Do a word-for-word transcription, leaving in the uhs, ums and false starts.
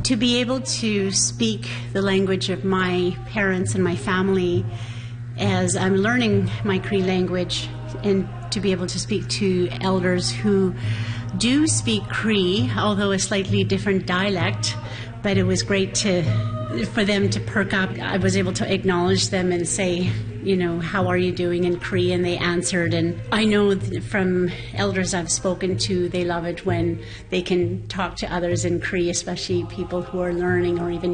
To be able to speak the language of my parents and my family as I'm learning my Cree language, and to be able to speak to elders who do speak Cree, although a slightly different dialect, but it was great to for them to perk up. I was able to acknowledge them and say, you know, how are you doing in Cree? And they answered. And I know from elders I've spoken to, they love it when they can talk to others in Cree, especially people who are learning or even